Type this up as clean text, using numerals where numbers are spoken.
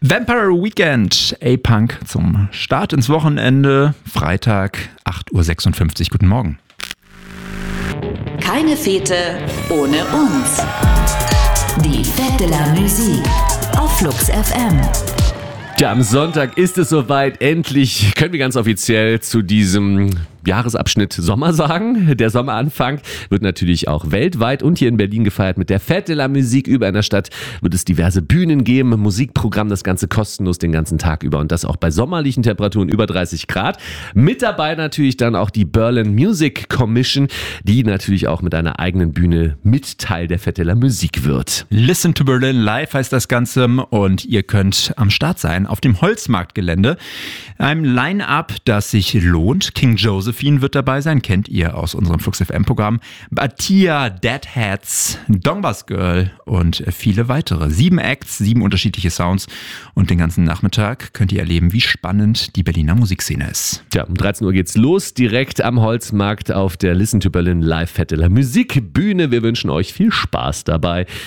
Vampire Weekend, A-Punk zum Start ins Wochenende, Freitag, 8.56 Uhr. Guten Morgen. Keine Fete ohne uns. Die Fête de la Musique auf Flux FM. Ja, am Sonntag ist es soweit. Endlich können wir ganz offiziell zu diesem Jahresabschnitt Sommer sagen. Der Sommeranfang wird natürlich auch weltweit und hier in Berlin gefeiert mit der Fête de la Musique. Über in der Stadt wird es diverse Bühnen geben, Musikprogramm, das Ganze kostenlos den ganzen Tag über und das auch bei sommerlichen Temperaturen über 30 Grad. Mit dabei natürlich dann auch die Berlin Music Commission, die natürlich auch mit einer eigenen Bühne mit Teil der Fête de la Musique wird. Listen to Berlin Live heißt das Ganze und ihr könnt am Start sein auf dem Holzmarktgelände. Einem Line-Up, das sich lohnt. King Josephine wird dabei sein, kennt ihr aus unserem Flux FM-Programm. Batia, Deadheads, Dongbas Girl und viele weitere. 7 Acts, 7 unterschiedliche Sounds und den ganzen Nachmittag könnt ihr erleben, wie spannend die Berliner Musikszene ist. Ja, um 13 Uhr geht's los, direkt am Holzmarkt auf der Listen to Berlin Live Fête de la Musique Bühne. Wir wünschen euch viel Spaß dabei.